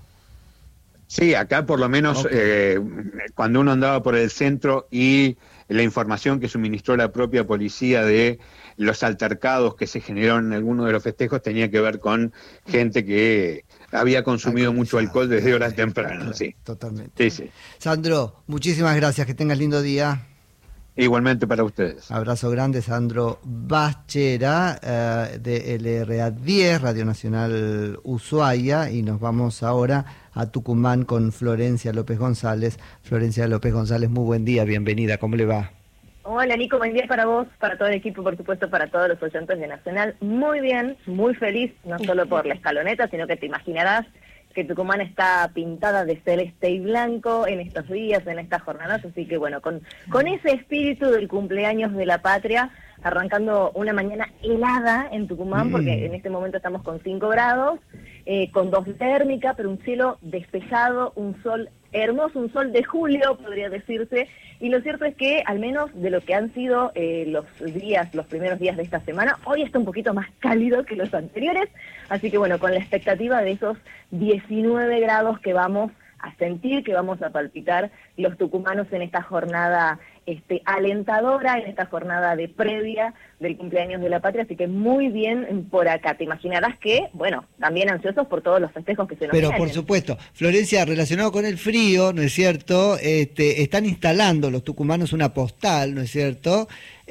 Sí, acá por lo menos okay. eh, cuando uno andaba por el centro y la información que suministró la propia policía de los altercados que se generaron en algunos de los festejos tenía que ver con gente que había consumido mucho alcohol desde horas eh, tempranas. Sí. Totalmente. Sí, sí. Sandro, muchísimas gracias, que tengas lindo día. Igualmente para ustedes. Abrazo grande, Sandro Bachera, eh, de L R A diez, Radio Nacional Ushuaia, y nos vamos ahora a Tucumán con Florencia López González. Florencia López González, muy buen día, bienvenida, ¿cómo le va? Hola Nico, buen día para vos, para todo el equipo, por supuesto para todos los oyentes de Nacional. Muy bien, muy feliz, no solo por la escaloneta, sino que te imaginarás que Tucumán está pintada de celeste y blanco en estos días, en estas jornadas, así que bueno, con, con ese espíritu del cumpleaños de la patria, arrancando una mañana helada en Tucumán, mm. porque en este momento estamos con cinco grados, eh, con dos térmica, pero un cielo despejado, un sol hermoso, un sol de julio, podría decirse, y lo cierto es que, al menos de lo que han sido eh, los días, los primeros días de esta semana, hoy está un poquito más cálido que los anteriores, así que bueno, con la expectativa de esos diecinueve grados que vamos a sentir, que vamos a palpitar los tucumanos en esta jornada este, alentadora, en esta jornada de previa del cumpleaños de la patria, así que muy bien por acá. Te imaginarás que, bueno, también ansiosos por todos los festejos que se nos Pero vienen. Por supuesto, Florencia, relacionado con el frío, ¿no es cierto? Este, están instalando los tucumanos una postal, ¿no es cierto?,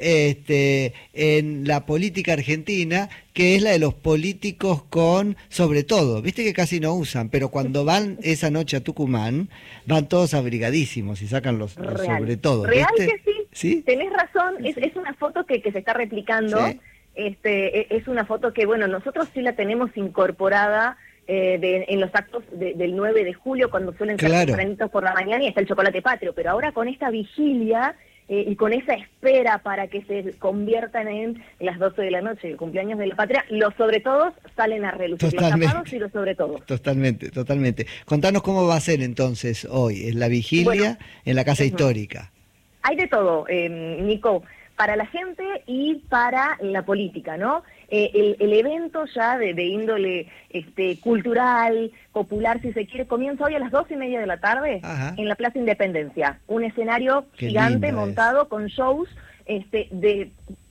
este, en la política argentina, que es la de los políticos con, sobre todo, viste que casi no usan, pero cuando van esa noche a Tucumán, van todos abrigadísimos y sacan los, los sobre todo. Real ¿viste? que sí, ¿Sí? Tenés razón, es, es una foto que, que se está replicando, sí. este, es una foto que, bueno, nosotros sí la tenemos incorporada eh, de, en los actos de, del nueve de julio, cuando suelen ser claro. tempranitos por la mañana y está el chocolate patrio, pero ahora con esta vigilia eh, y con esa espera para que se conviertan en las doce de la noche, el cumpleaños de la patria, los sobre todos salen a relucir, totalmente. Los tapados y los sobre todos. Totalmente, totalmente. Contanos cómo va a ser entonces hoy, es la vigilia bueno, en la Casa uh-huh. Histórica. Hay de todo, eh, Nico, para la gente y para la política, ¿no? Eh, el, el evento ya de, de índole este, cultural, popular, si se quiere, comienza hoy a las dos y media de la tarde Ajá. en la Plaza Independencia. Un escenario Qué gigante montado es. con shows este, de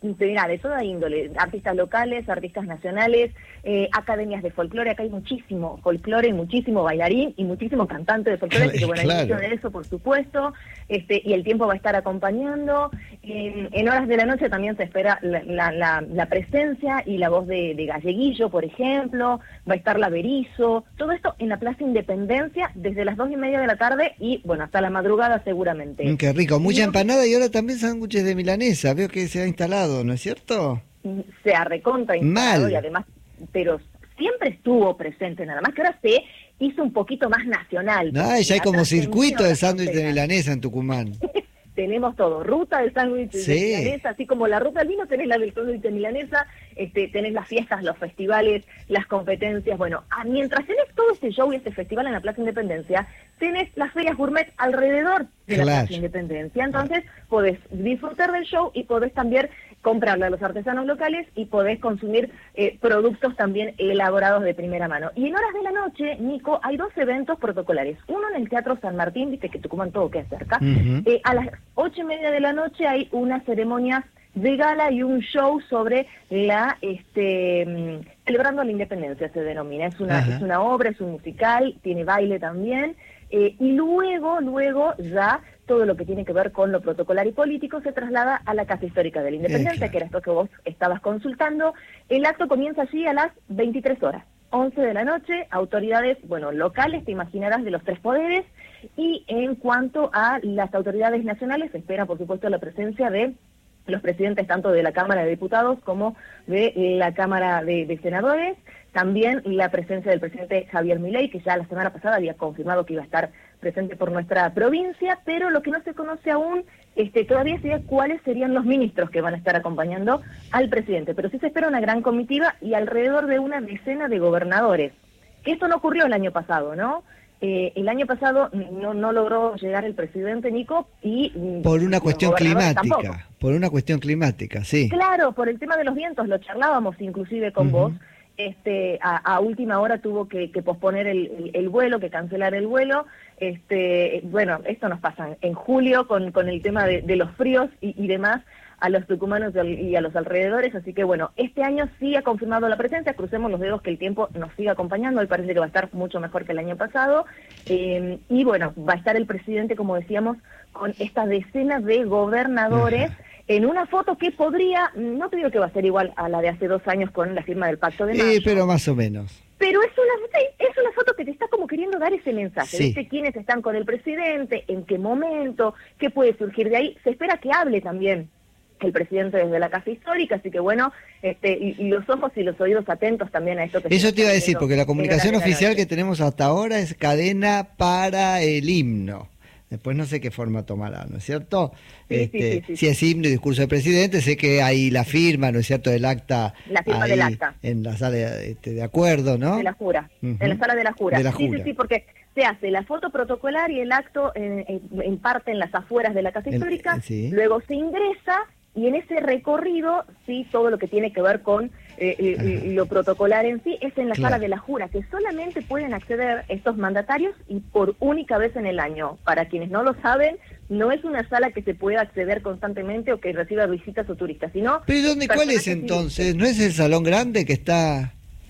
mira, de toda índole, artistas locales, artistas nacionales, eh, academias de folclore, acá hay muchísimo folclore, muchísimo bailarín y muchísimo cantante de folclore, así que bueno, Claro. hay mucho de eso, por supuesto, este, y el tiempo va a estar acompañando. En, en horas de la noche también se espera la, la, la, la presencia y la voz de, de Galleguillo, por ejemplo, va a estar la Berizo, todo esto en la Plaza Independencia desde las dos y media de la tarde y bueno, hasta la madrugada seguramente. Mm, qué rico, mucha empanada y ahora también sándwiches de milanesa, veo que se ha instalado, ¿no es cierto? Se ha recontra instalado Mal. y además, pero siempre estuvo presente, nada más que ahora se hizo un poquito más nacional. Ah, ya hay como Atrás circuito tenía de la sándwich de frontera. milanesa en Tucumán. Tenemos todo, ruta de sándwiches de Sí. milanesa, así como la ruta del vino, tenés la del sándwich de milanesa, este, tenés las fiestas, los festivales, las competencias, bueno, ah, mientras tenés todo este show y este festival en la Plaza Independencia, tenés las ferias gourmet alrededor de la Claro. Plaza Independencia, entonces podés disfrutar del show y podés también comprarle a los artesanos locales y podés consumir eh, productos también elaborados de primera mano. Y en horas de la noche, Nico, hay dos eventos protocolares. Uno en el Teatro San Martín, viste que Tucumán todo queda cerca. Ujú. Eh, a las ocho y media de la noche hay una ceremonia de gala y un show sobre la, este, mm, celebrando la independencia se denomina. Es una, Ajá. es una obra, es un musical, tiene baile también. Eh, y luego, luego ya todo lo que tiene que ver con lo protocolar y político se traslada a la Casa Histórica de la Independencia, claro. que era esto que vos estabas consultando. El acto comienza allí a las veintitrés horas, once de la noche, autoridades, bueno, locales, te imaginarás, de los tres poderes, y en cuanto a las autoridades nacionales, se espera, por supuesto, la presencia de los presidentes tanto de la Cámara de Diputados como de la Cámara de, de Senadores, también la presencia del presidente Javier Milei, que ya la semana pasada había confirmado que iba a estar presente por nuestra provincia, pero lo que no se conoce aún este, todavía sería cuáles serían los ministros que van a estar acompañando al presidente, pero sí se espera una gran comitiva y alrededor de una decena de gobernadores, que esto no ocurrió el año pasado, ¿no? Eh, el año pasado no, no logró llegar el presidente, Nico, y Por una los cuestión gobernadores climática, tampoco. por una cuestión climática, sí. Claro, por el tema de los vientos, lo charlábamos inclusive con Ujú. vos. Este, a, a última hora tuvo que, que posponer el, el, el vuelo, que cancelar el vuelo. Este, bueno, esto nos pasa en julio con, con el tema de, de los fríos y, y demás a los tucumanos y al- y a los alrededores, así que bueno, este año sí ha confirmado la presencia, crucemos los dedos que el tiempo nos siga acompañando, hoy parece que va a estar mucho mejor que el año pasado, eh, y bueno, va a estar el presidente, como decíamos, con esta decena de gobernadores, en una foto que podría, no te digo que va a ser igual a la de hace dos años con la firma del Pacto de Mayo, Eh, pero más o menos. pero es una, sí, es una foto que te está como queriendo dar ese mensaje, Sí. ¿viste? Quiénes están con el presidente, en qué momento, qué puede surgir de ahí. Se espera que hable también el presidente desde la Casa Histórica, así que bueno, este, y, y los ojos y los oídos atentos también a esto que se Eso está te iba a decir, viendo porque la en comunicación horas de la oficial noche. que tenemos hasta ahora es cadena para el himno. Después no sé qué forma tomará, ¿no es cierto? Sí, sí, este, sí, sí, si es himno y discurso del presidente, sé que hay la firma, ¿no es cierto?, del acta. La firma ahí del acta. En la sala este, de acuerdo, ¿no? De la jura, Ujú. en la sala de la jura. De la Sí, jura. sí, sí, porque se hace la foto protocolar y el acto en, en- en parte en las afueras de la Casa El- Histórica, sí. luego se ingresa y en ese recorrido, sí, todo lo que tiene que ver con eh, eh, lo protocolar en sí es en la Claro. sala de la jura, que solamente pueden acceder estos mandatarios y por única vez en el año. Para quienes no lo saben, no es una sala que se pueda acceder constantemente o que reciba visitas o turistas, sino... ¿Pero ¿y dónde, cuál es personajes entonces? ¿No es el salón grande que está...?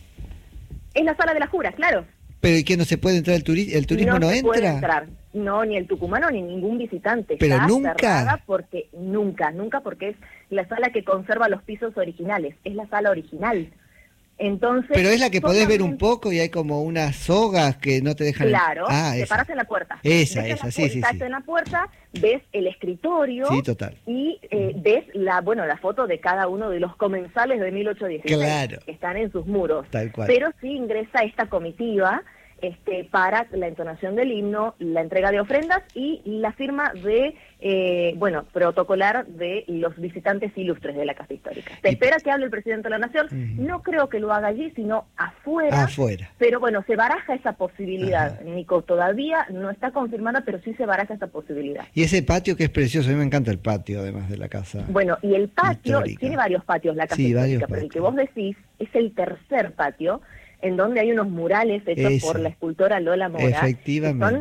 Es la sala de la jura, claro. ¿Pero y que no se puede entrar el, turi- el turismo no, se puede entra? entrar. No, ni el tucumano ni ningún visitante. Pero Está nunca. cerrada porque nunca, nunca porque es la sala que conserva los pisos originales, es la sala original. Entonces, Pero es la que podés ver un solamente- poco y hay como unas sogas que no te dejan... Claro, Ah, te esa. paras en la puerta. Esa, Ves en esa, la sí, pu- sí, estás sí. en la puerta, ves el escritorio Sí, total. y eh, ves la, bueno, la foto de cada uno de los comensales de mil ochocientos dieciséis Claro. que están en sus muros. Tal cual. Pero sí ingresa esta comitiva este, para la entonación del himno, la entrega de ofrendas y la firma de, eh, bueno, protocolar de los visitantes ilustres de la Casa Histórica. Se espera que hable el presidente de la Nación. No creo que lo haga allí, sino afuera. Afuera. Pero bueno, se baraja esa posibilidad, Nico. Todavía no está confirmada, pero sí se baraja esa posibilidad. Y ese patio que es precioso, a mí me encanta el patio además de la casa. Bueno, y el patio, Histórica. tiene varios patios la Casa Sí, varios Histórica, pero el que vos decís es el tercer patio, en donde hay unos murales hechos Ese. por la escultora Lola Mora. Efectivamente. que son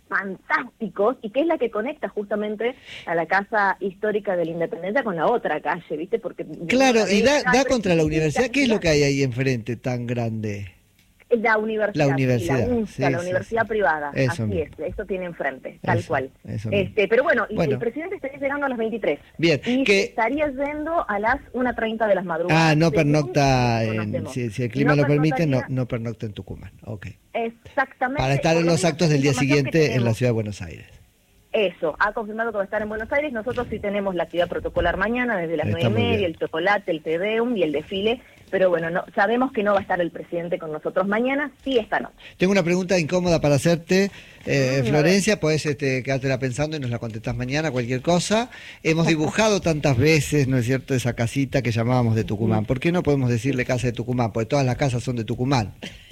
fantásticos y que es la que conecta justamente a la Casa Histórica de la Independencia con la otra calle, ¿viste? Porque claro, y da, da contra la universidad. ¿Qué es lo que hay ahí enfrente tan grande? La universidad, la universidad, la, U N S A, sí, la sí, universidad sí. privada, Eso así mismo. es, esto tiene enfrente, tal Eso, cual. eso este Pero bueno, bueno, el presidente estaría llegando a las veintitrés. Bien, y que... estaría yendo a las una treinta de las madrugadas. Ah, no según pernocta, en, conocemos. si, si el clima No lo permite, no, pernoctaría- no pernocta en Tucumán. Ok. Exactamente. Para estar por en lo los menos actos esa del día información que siguiente en la tenemos. ciudad de Buenos Aires. Eso, ha confirmado que va a estar en Buenos Aires. Nosotros sí tenemos la actividad protocolar mañana, desde las Está nueve y muy media, bien. el chocolate, el Te Deum y el desfile. Pero bueno, no, sabemos que no va a estar el presidente con nosotros mañana, sí esta noche. Tengo una pregunta incómoda para hacerte, eh, Mm, Florencia, podés este, quedártela pensando y nos la contestás mañana, cualquier cosa. Hemos dibujado tantas veces, ¿no es cierto?, esa casita que llamábamos de Tucumán. ¿Por qué no podemos decirle casa de Tucumán? Porque todas las casas son de Tucumán.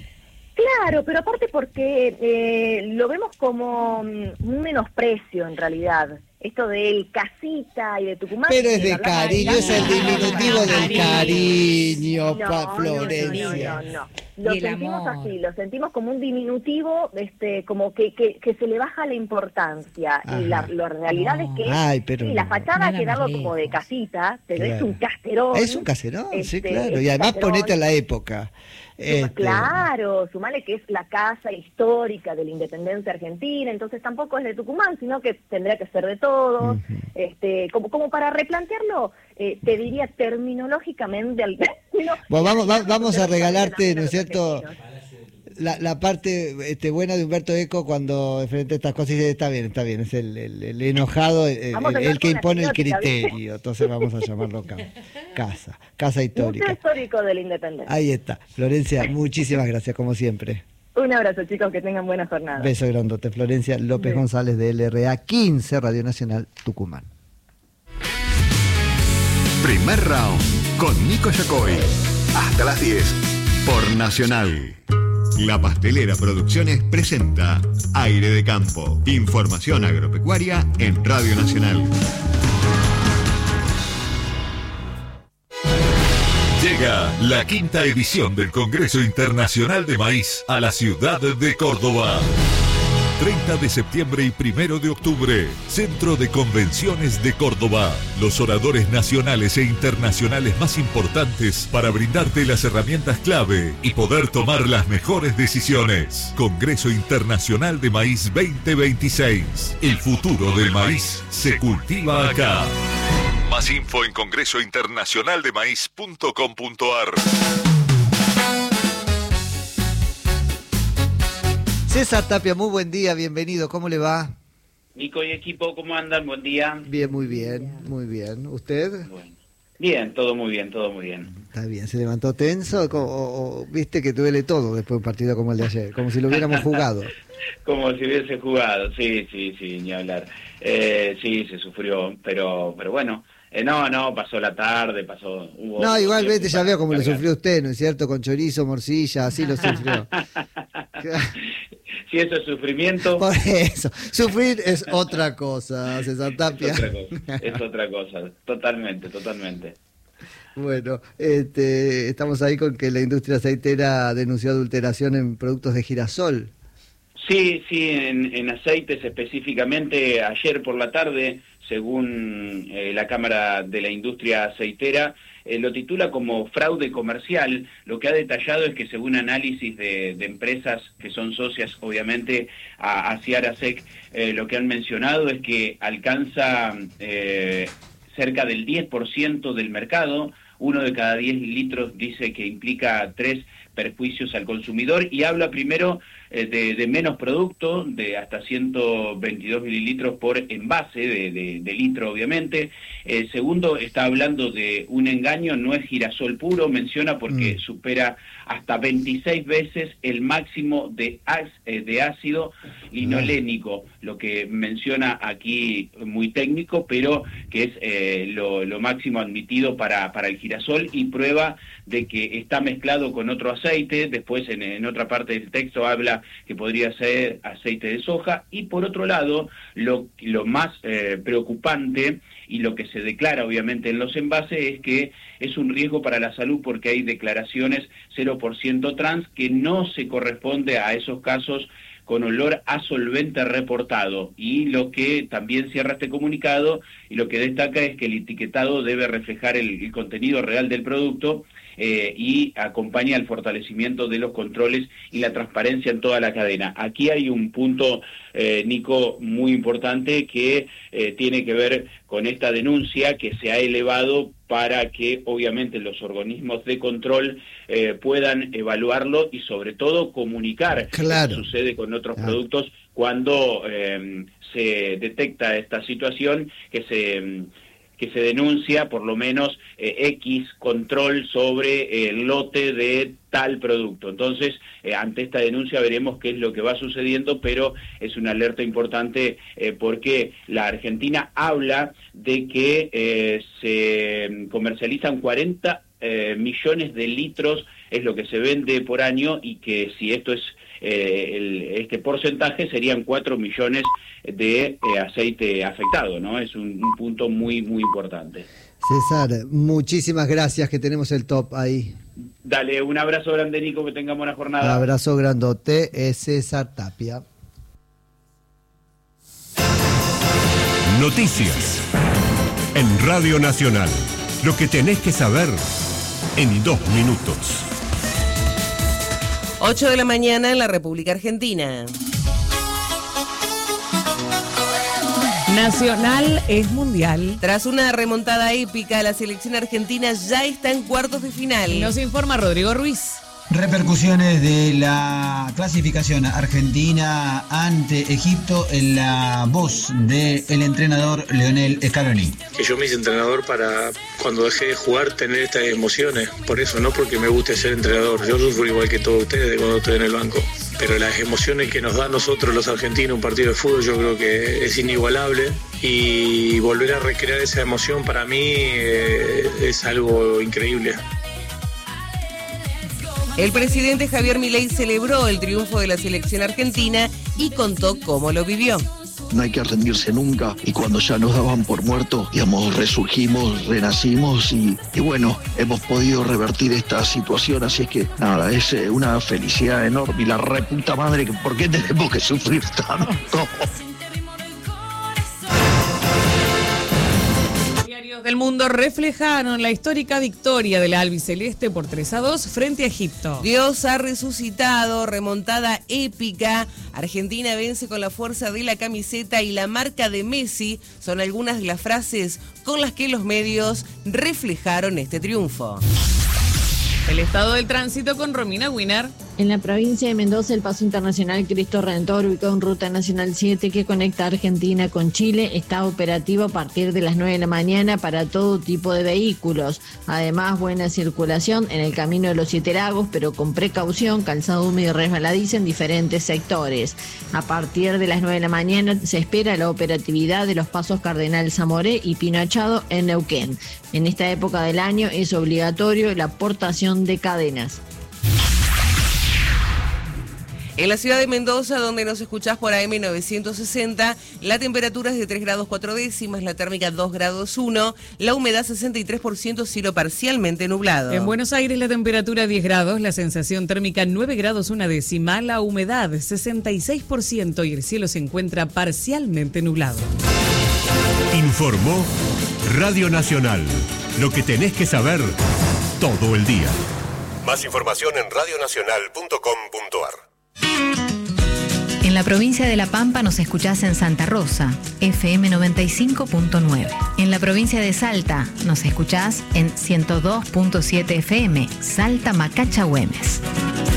Claro, pero aparte porque eh, lo vemos como mm, un menosprecio en realidad. Esto del casita y de Tucumán. Pero es y de hablar cariño, es el diminutivo del cariño, No, pa no, Florencia. No, no, no, no. Lo Y el sentimos amor. así, lo sentimos como un diminutivo, este, como que, que, que se le baja la importancia. Ajá. Y la, la realidad es que Ay, pero sí, la no. fachada Nada hay que darlo más como de casita, pero Claro. es un caserón. Es un caserón, sí, Este, claro. es Y además caserón. ponete a la época. Este, Claro, sumale que es la casa histórica de la independencia argentina, entonces tampoco es de Tucumán, sino que tendría que ser de todos. Ujú. este como como para replantearlo, eh, te diría terminológicamente al término. Bueno, vamos, va- vamos a Pero regalarte, de ¿no es los cierto?, argentinos. la, la parte este, buena de Humberto Eco cuando enfrenta estas cosas y dice, está bien, está bien, es el, el- el enojado, el, Vamos a el- hablar el que con la impone el semiótica, ¿viste? criterio, entonces vamos a llamarlo ca- casa, casa Museo histórica. Histórico de la Independencia. Ahí está. Florencia, muchísimas gracias, como siempre. Un abrazo, chicos, que tengan buena jornada. Beso grandote. Florencia López Beso. González de L R A quince, Radio Nacional Tucumán. Primer round con Nico Yacoy. Hasta las diez por Nacional. La Pastelera Producciones presenta Aire de Campo. Información agropecuaria en Radio Nacional. Llega la quinta edición del Congreso Internacional de Maíz a la ciudad de Córdoba. treinta de septiembre y primero de octubre, Centro de Convenciones de Córdoba. Los oradores nacionales e internacionales más importantes para brindarte las herramientas clave y poder tomar las mejores decisiones. Congreso Internacional de Maíz veinte veintiséis. El futuro del maíz se cultiva acá. Más info en congreso internacional de maíz punto com punto ar. César Tapia, muy buen día, bienvenido, ¿cómo le va? Nico y equipo, ¿cómo andan? Buen día. Bien, muy bien, muy bien. ¿Usted? Bueno. Bien, todo muy bien, todo muy bien. Está bien, ¿se levantó tenso o, o- o viste que duele todo después de un partido como el de ayer? Como si lo hubiéramos jugado. Como si hubiese jugado, sí, sí, sí, ni hablar. Eh, sí, se sufrió, pero pero bueno, eh, no, no, pasó la tarde, pasó... Hubo No, igualmente tiempo ya para veo como lo cargar. sufrió usted, ¿no es cierto? Con chorizo, morcilla, así lo sufrió. Si eso es sufrimiento, Por eso, sufrir es otra cosa, César es Tapia. otra cosa, es otra cosa, totalmente, totalmente. Bueno, este, estamos ahí con que la industria aceitera denunció adulteración en productos de girasol. Sí, sí, en, en aceites específicamente, ayer por la tarde, según eh, la Cámara de la Industria Aceitera, eh, lo titula como fraude comercial. Lo que ha detallado es que según análisis de, de empresas que son socias, obviamente, a, a Ciarasec, eh, lo que han mencionado es que alcanza eh, cerca del diez por ciento del mercado. Uno de cada diez litros dice que implica tres perjuicios al consumidor y habla primero eh, de, de menos producto, de hasta ciento veintidós mililitros por envase de, de, de litro, obviamente. Eh, segundo, está hablando de un engaño, no es girasol puro, menciona porque mm. supera hasta veintiséis veces el máximo de, eh, de ácido linolénico, lo que menciona aquí muy técnico, pero que es eh, lo, lo máximo admitido para, para el girasol y prueba de que está mezclado con otro aceite. Después en, en otra parte del texto habla que podría ser aceite de soja y por otro lado lo, lo más eh, preocupante y lo que se declara obviamente en los envases es que es un riesgo para la salud porque hay declaraciones cero por ciento trans que no se corresponde a esos casos con olor a solvente reportado. Y lo que también cierra este comunicado y lo que destaca es que el etiquetado debe reflejar el, el contenido real del producto eh, y acompaña al fortalecimiento de los controles y la transparencia en toda la cadena. Aquí hay un punto, eh, Nico, muy importante que eh, tiene que ver con esta denuncia que se ha elevado para que obviamente los organismos de control eh, puedan evaluarlo y sobre todo comunicar claro. lo que sucede con otros claro. productos cuando eh, se detecta esta situación, que se que se denuncia por lo menos eh, X control sobre el lote de tal producto. Entonces, eh, ante esta denuncia veremos qué es lo que va sucediendo, pero es una alerta importante eh, porque la Argentina habla de que eh, se comercializan cuarenta eh, millones de litros, es lo que se vende por año, y que si esto es eh, el, este porcentaje serían cuatro millones de eh, aceite afectado, ¿no? Es un, un punto muy, muy importante. César, muchísimas gracias, que tenemos el top ahí. Dale, un abrazo grande, Nico, que tengamos buena jornada. Un abrazo grandote, es César Tapia. Noticias en Radio Nacional. Lo que tenés que saber en dos minutos. ocho de la mañana en la República Argentina. Nacional es mundial. Tras una remontada épica, la selección argentina ya está en cuartos de final. Nos informa Rodrigo Ruiz. Repercusiones de la clasificación argentina ante Egipto en la voz del entrenador Lionel Scaloni. Que yo me hice entrenador para, cuando dejé de jugar, tener estas emociones. Por eso, no porque me guste ser entrenador. Yo sufro igual que todos ustedes cuando estoy en el banco. Pero las emociones que nos da a nosotros los argentinos un partido de fútbol, yo creo que es inigualable. Y volver a recrear esa emoción para mí eh, es algo increíble. El presidente Javier Milei celebró el triunfo de la selección argentina y contó cómo lo vivió. No hay que rendirse nunca, y cuando ya nos daban por muertos, digamos, resurgimos, renacimos y, y bueno, hemos podido revertir esta situación, así es que nada, es eh, una felicidad enorme y la reputa madre, que ¿por qué tenemos que sufrir tanto? Del mundo reflejaron la histórica victoria del albiceleste por tres a dos frente a Egipto. Dios ha resucitado, remontada épica. Argentina vence con la fuerza de la camiseta y la marca de Messi. Son algunas de las frases con las que los medios reflejaron este triunfo. El estado del tránsito con Romina Wiener. En la provincia de Mendoza, el paso internacional Cristo Redentor, ubicado en Ruta Nacional siete, que conecta Argentina con Chile, está operativo a partir de las nueve de la mañana para todo tipo de vehículos. Además, buena circulación en el Camino de los Siete Lagos, pero con precaución, calzado húmedo y resbaladiza en diferentes sectores. A partir de las nueve de la mañana se espera la operatividad de los pasos Cardenal Zamoré y Pino Achado en Neuquén. En esta época del año es obligatorio la portación de cadenas. En la ciudad de Mendoza, donde nos escuchás por A M novecientos sesenta, la temperatura es de tres grados cuatro décimas, la térmica dos grados uno, la humedad sesenta y tres por ciento, cielo parcialmente nublado. En Buenos Aires la temperatura diez grados, la sensación térmica nueve grados una décima, la humedad sesenta y seis por ciento y el cielo se encuentra parcialmente nublado. Informó Radio Nacional. Lo que tenés que saber todo el día. Más información en radio nacional punto com punto a r. En la provincia de La Pampa nos escuchás en Santa Rosa, F M noventa y cinco punto nueve. En la provincia de Salta nos escuchás en ciento dos punto siete F M, Salta Macacha Güemes.